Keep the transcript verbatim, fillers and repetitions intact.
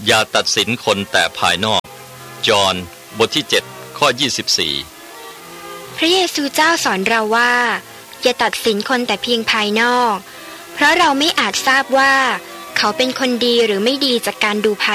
อย่าตัดสินคนแต่ภายนอกจอห์นบทที่เจ็ดข้อยี่สิบสี่พระเยซูเจ้าสอนเราว่าอย่าตัดสินคนแต่เพียงภายนอกเพราะเราไม่อาจทราบว่าเขาเป็นคนดีหรือไม่ดีจากการดูภาย